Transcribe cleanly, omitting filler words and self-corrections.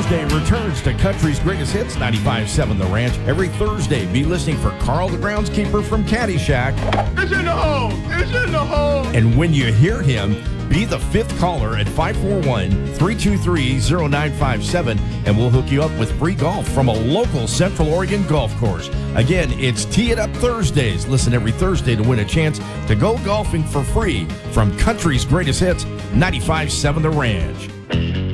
Thursday returns to Country's Greatest Hits 95.7 The Ranch. Every Thursday, be listening for Carl the Groundskeeper from Caddyshack. It's in the hole! It's in the hole! And when you hear him, be the fifth caller at 541-323-0957, and we'll hook you up with free golf from a local Central Oregon golf course. Again, it's Tee It Up Thursdays. Listen every Thursday to win a chance to go golfing for free from Country's Greatest Hits 95.7 The Ranch.